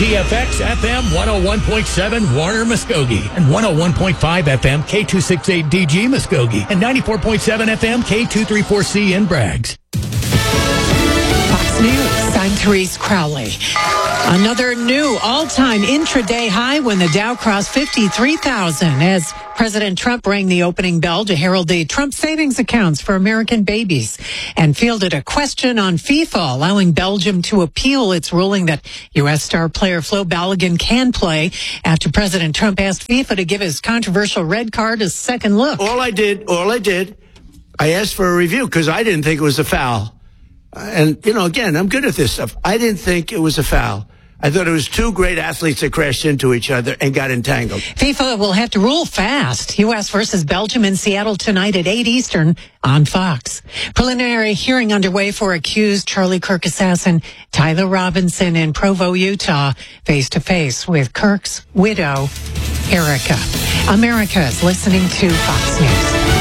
CFX FM 101.7 Warner Muskogee and 101.5 FM K268DG Muskogee and 94.7 FM K234C in Braggs. Fox News, I'm Therese Crowley. Another new all-time intraday high when the Dow crossed 53,000 as President Trump rang the opening bell to herald the Trump savings accounts for American babies and fielded a question on FIFA, allowing Belgium to appeal its ruling that U.S. star player Flo Balogun can play after President Trump asked FIFA to give his controversial red card a second look. All I did, I asked for a review because I didn't think it was a foul. And, again, I'm good at this stuff. I didn't think it was a foul. I thought it was two great athletes that crashed into each other and got entangled. FIFA will have to rule fast. U.S. versus Belgium in Seattle tonight at 8 Eastern on Fox. Preliminary hearing underway for accused Charlie Kirk assassin Tyler Robinson in Provo, Utah, face-to-face with Kirk's widow, Erica. America is listening to Fox News.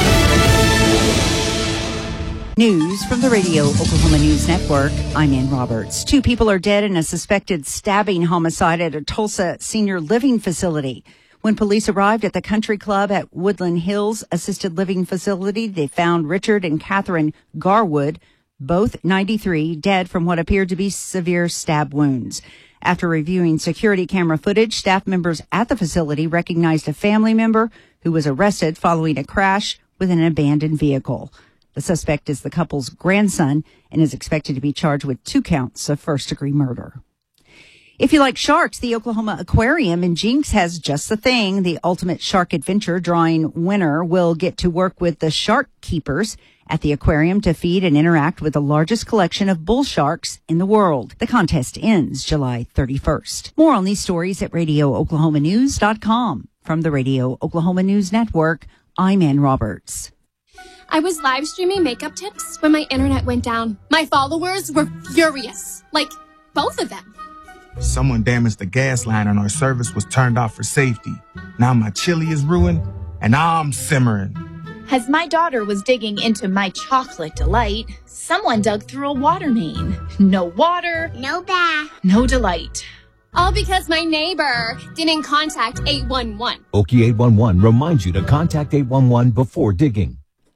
News from the Radio Oklahoma News Network. I'm Ann Roberts. 2 people are dead in a suspected stabbing homicide at a Tulsa senior living facility. When police arrived at the country club at Woodland Hills Assisted Living Facility, they found Richard and Catherine Garwood, both 93, dead from what appeared to be severe stab wounds. After reviewing security camera footage, staff members at the facility recognized a family member who was arrested following a crash with an abandoned vehicle. The suspect is the couple's grandson and is expected to be charged with 2 counts of first-degree murder. If you like sharks, the Oklahoma Aquarium in Jinx has just the thing. The Ultimate Shark Adventure drawing winner will get to work with the shark keepers at the aquarium to feed and interact with the largest collection of bull sharks in the world. The contest ends July 31st. More on these stories at RadioOklahomaNews.com. From the Radio Oklahoma News Network, I'm Ann Roberts. I was live streaming makeup tips when my internet went down. My followers were furious. Like, both of them. Someone damaged the gas line and our service was turned off for safety. Now my chili is ruined and I'm simmering. As my daughter was digging into my chocolate delight, someone dug through a water main. No water. No bath. No delight. All because my neighbor didn't contact 811. Okie 811 reminds you to contact 811 before digging.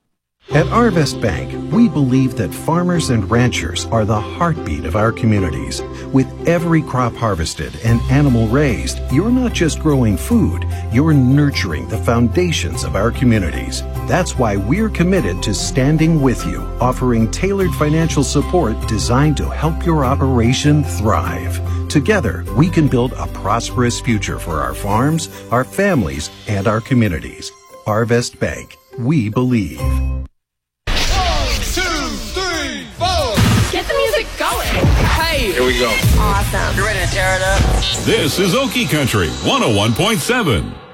At Arvest Bank, we believe that farmers and ranchers are the heartbeat of our communities. With every crop harvested and animal raised, you're not just growing food, you're nurturing the foundations of our communities. That's why we're committed to standing with you, offering tailored financial support designed to help your operation thrive. Together, we can build a prosperous future for our farms, our families, and our communities. Arvest Bank, we believe. Hey! Here we go. Awesome. You ready to tear it up? This is Okie Country 101.7.